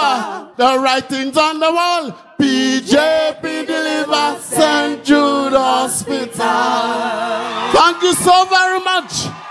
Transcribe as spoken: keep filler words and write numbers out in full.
deliver. The writings on the wall. P J P deliver. Saint Jude Hospital. Thank you so very much.